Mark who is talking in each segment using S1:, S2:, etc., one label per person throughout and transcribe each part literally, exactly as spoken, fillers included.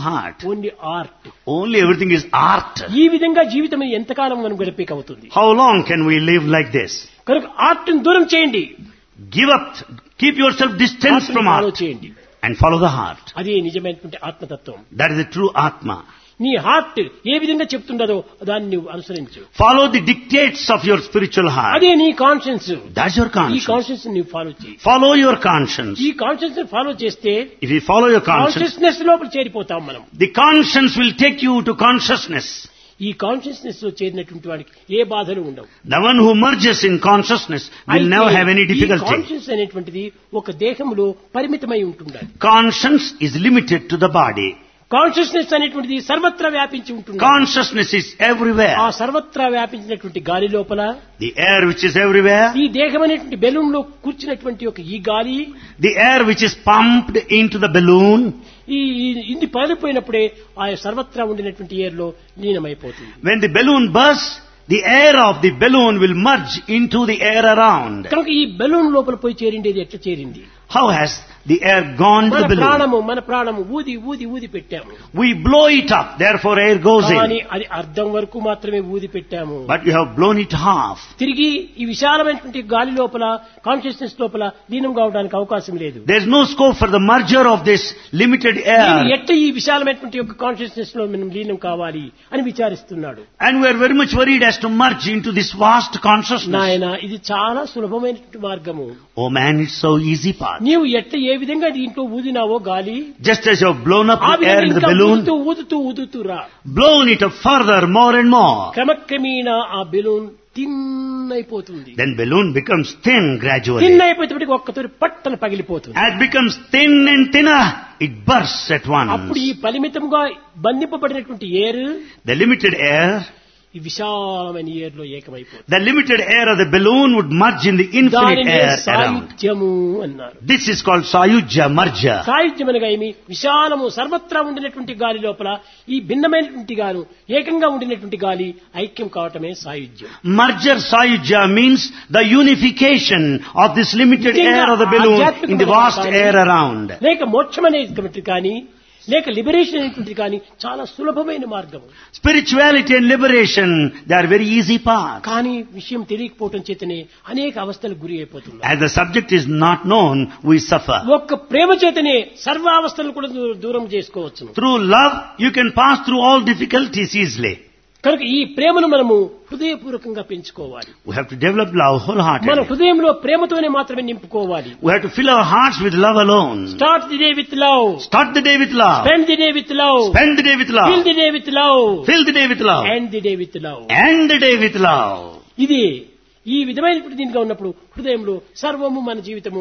S1: heart.
S2: Only art.
S1: Only everything is art.
S2: ఈ విధంగా జీవితం ఎంతకాలం మనం గడిపేక అవుతుంది?
S1: How long can we live like this?
S2: కనుక ఆర్ట్ ని దూరం చేయండి,
S1: Give up, keep yourself distant from
S2: follow
S1: art
S2: చేయండి.
S1: and follow the heart.
S2: అది నిజమైనటువంటి ఆత్మతత్వం.
S1: That is the true Atma.
S2: నీ హార్ట్ ఏ విధంగా చెప్తుండదో దాన్ని నువ్వు అనుసరించు.
S1: Follow the dictates of your spiritual heart.
S2: అదే నీ కాన్షియన్స్.
S1: That's your
S2: ఈ
S1: conscience.
S2: కాన్షియన్స్ ని ఫాలో చేయి.
S1: Follow your conscience.
S2: ఈ కాన్షియన్స్ ని ఫాలో చేస్తే
S1: If you follow your conscience,
S2: consciousness లోపల చేరిపోతాం మనం.
S1: the conscience will take you to consciousness.
S2: ఈ కాన్షియస్నెస్ లో చేరినటువంటి వాడికి ఏ బాధలు ఉండవు.
S1: The one who merges in consciousness will never have any difficulty.
S2: Conscious అనేటువంటిది ఒక దేహంలో పరిమితమై ఉంటుంది.
S1: Conscience is limited to the body.
S2: Consciousness అనేటువంటిది సర్వత్రా వ్యాపించి ఉంటుంది.
S1: Consciousness is everywhere.
S2: ఆ సర్వత్రా వ్యాపించినటువంటి గాలి లోపల
S1: The air which is everywhere,
S2: ఈ దేహం అనేటువంటి బెలూన్ లో కూర్చున్నటువంటి ఒక ఈ గాలి,
S1: the air which is pumped into the balloon,
S2: ఈ ఈ- ఇది పారిపోయినప్పుడే ఆ సర్వత్రా ఉండినటువంటి ఎయిర్ లో లీనమైపోతుంది.
S1: when the balloon bursts, the air of the balloon will merge into the air around.
S2: కనుక ఈ బెలూన్ లోపల పోయి చేరిండేది ఎట్లా చేరింది?
S1: How has the air gone to
S2: మన
S1: the balloon?
S2: ప్రాణము మన ప్రాణము ఊది ఊది ఊది పెట్టాము,
S1: We blow it up, therefore air goes
S2: కానీ
S1: in.
S2: అది అర్ధం వరకు మాత్రమే ఊది పెట్టాము.
S1: But you have blown it half.
S2: తిరిగి ఈ విశాలమైనటువంటి గాలి లోపల కాన్షియస్నెస్ లోపల లీనం కావడానికి అవకాశం లేదు.
S1: There is no scope for the merger of this limited
S2: నేను
S1: air.
S2: ఎట్ట ఈ విశాలమైనటువంటి యొక్క కాన్షియస్నెస్ లో మనం లీనం కావాలి అని విచారిస్తున్నాడు.
S1: And we are very much worried as to merge into this vast consciousness.
S2: నాయన ఇది చాలా సులభమైనటువంటి మార్గము.
S1: Oh man, it's so easy path.
S2: నీవు ఎట్ట ఏ విధంగా దీంట్లో ఊదినావో గాలి,
S1: Just as you have blown up
S2: ఆ
S1: the air
S2: విధంగా
S1: in the
S2: ఇంకా
S1: balloon,
S2: ఊదుతూ ఊదుతూ ఊదుతూ రా.
S1: blown it up further, more and more.
S2: క్రమక్రమేణా ఆ బెలూన్ థిన్ అయిపోతుంది.
S1: Then balloon becomes thin gradually.
S2: Thin అయిపోయేటప్పటికి ఒక్కతోటి పట్టన పగిలిపోతుంది.
S1: As it becomes thin and thinner, it bursts at
S2: అప్పుడు
S1: once.
S2: ఈ పరిమితంగా బంధింపబడినటువంటి ఎయిర్
S1: The limited air,
S2: ఈ విశాలమైన ఎయిర్ లో ఏకమైపోతుంది.
S1: the limited air of the balloon would merge in the infinite
S2: దానినే
S1: air around.
S2: సాయుధ్యము అన్నారు.
S1: This is called Sayujya, merger.
S2: సాయుధ్యం అనగా ఏమి? విశాలము సర్వత్రా ఉండినటువంటి గాలి లోపల ఈ భిన్నమైనటువంటి గాను ఏకంగా ఉండినటువంటి గాలి ఐక్యం కావటమే సాయుధ్యం.
S1: Merger Sayujya means the unification of this limited
S2: నిజంగా
S1: air of the balloon in the vast
S2: ఆధ్యాత్మికమైన
S1: air around.
S2: లేక మోక్షం అనేటువంటిది కానీ లేక లిబరేషన్ అనేటువంటిది కానీ చాలా సులభమైన మార్గం.
S1: Spirituality and liberation, they are very easy paths.
S2: కానీ విషయం తెలియకపోవటం చేతనే అనేక అవస్థలకు గురి అయిపోతున్నారు.
S1: As the subject is not known, we suffer.
S2: ఒక్క ప్రేమ చేతనే సర్వ అవస్థలను కూడా దూ- దూరం చేసుకోవచ్చు.
S1: Through love, you can pass through all difficulties easily.
S2: కనుక ఈ ప్రేమను మనము హృదయపూర్వకంగా పెంచుకోవాలి.
S1: We have to develop love
S2: మన
S1: wholeheartedly.
S2: హృదయంలో ప్రేమతోనే మాత్రమే నింపుకోవాలి.
S1: We have to fill our hearts with love alone.
S2: Start the day with love,
S1: Start the day with love.
S2: Spend the day with love,
S1: Spend the day with
S2: fill
S1: love.
S2: The day with love,
S1: Fill the day with love.
S2: End the day with love.
S1: End the day with love.
S2: ఇది ఈ విధమైనటువంటి దీనిగా ఉన్నప్పుడు హృదయంలో సర్వము మన జీవితము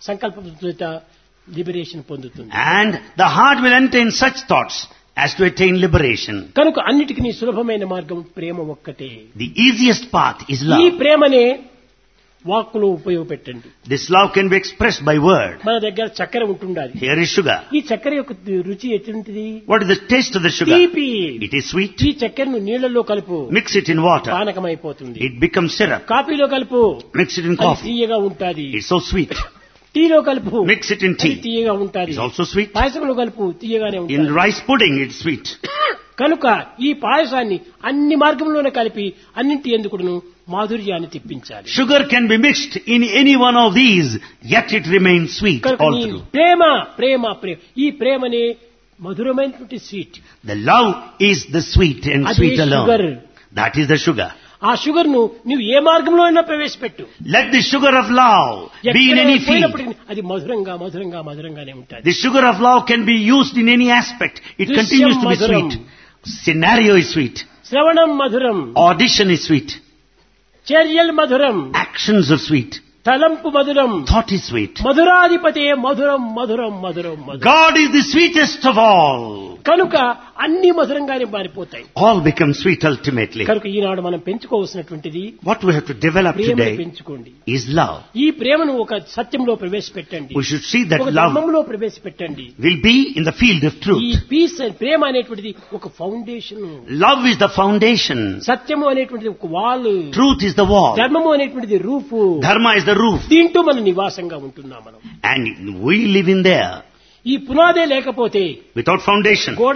S2: సంకల్ప లిబరేషన్ పొందుతుంది.
S1: And the heart will entertain such thoughts as to attain liberation.
S2: కనుక అన్నిటికీ సులభమైన మార్గం ప్రేమ ఒక్కటే.
S1: The easiest path is
S2: ఈ
S1: love.
S2: ప్రేమనే వాక్కులో ఉపయోగపెట్టండి.
S1: This love can be expressed by word.
S2: మన దగ్గర చక్కెర ఉంటుండాలి.
S1: Here is sugar.
S2: ఈ చక్కెర యొక్క రుచి ఎటువంటిది?
S1: What is the taste of the sugar?
S2: తీపి.
S1: It is sweet.
S2: ఈ చక్కెరను నీళ్లలో కలుపు,
S1: Mix it in water.
S2: పానకమైపోతుంది.
S1: It becomes syrup.
S2: కాఫీలో కలుపు,
S1: Mix it in
S2: అది
S1: coffee.
S2: తీయగా ఉంటాది.
S1: It's so sweet.
S2: టీలో కలుపు,
S1: Mix it in
S2: అది
S1: tea.
S2: తీయగా ఉంటాది.
S1: It's also sweet.
S2: పాయసంలో కలుపు, తీయగానే
S1: In
S2: ఉంటుంది.
S1: rice pudding, it's sweet.
S2: కనుక ఈ పాయసాన్ని అన్ని మార్గంలోనే కలిపి అన్నింటి ఎందుకును మాధుర్యాన్ని తెప్పించాలి.
S1: Sugar can be mixed in any one of these, yet it remains sweet
S2: కనుక
S1: all
S2: ఈ
S1: through.
S2: ప్రేమ ప్రేమ ప్రేమ ఈ ప్రేమనే మధురమైనటువంటి sweet.
S1: The love is the sweet and
S2: అదే
S1: sweet
S2: sugar.
S1: alone. That is the sugar.
S2: ఆ షుగర్ ను నువ్వు ఏ మార్గంలో అయినా ప్రవేశపెట్టు.
S1: Let the sugar of love be in any field.
S2: పోయినప్పటికీ అది మధురంగా మధురంగా మధురంగానే ఉంటుంది.
S1: The sugar of love can be used in any aspect. It
S2: Drishyam
S1: continues to be
S2: madhuram.
S1: sweet. Scenario is sweet.
S2: శ్రవణం మధురం,
S1: Audition is sweet.
S2: చర్యల్ మధురం,
S1: Actions are sweet.
S2: తలంపు మధురం,
S1: Thought is sweet.
S2: మధురాధిపతే మధురం మధురం మధురం మధురం.
S1: God is the sweetest of all.
S2: కనుక అన్ని మధురంగానే మారిపోతాయి.
S1: All become sweet ultimately.
S2: కనుక ఈనాడు మనం పెంచుకోవాల్సినటువంటిది
S1: What we have to develop
S2: ప్రేమను
S1: today
S2: పెంచుకోండి.
S1: is love.
S2: ఈ ప్రేమను ఒక సత్యంలో ప్రవేశపెట్టండి.
S1: We should see that
S2: ఒక
S1: love
S2: ధర్మంలో ప్రవేశపెట్టండి.
S1: will be in the field of
S2: ఈ
S1: truth.
S2: పీస్ అండ్ ప్రేమ అనేటువంటిది ఒక foundation.
S1: Love is the foundation.
S2: సత్యము అనేటువంటిది ఒక wall,
S1: Truth is the wall.
S2: ధర్మము అనేటువంటిది roof.
S1: Dharma is the roof.
S2: దీంట్లో మన నివాసంగా ఉంటున్నాం మనం.
S1: And we live in there.
S2: ఈ పునాదే లేకపోతే
S1: Without foundation,
S2: గోడ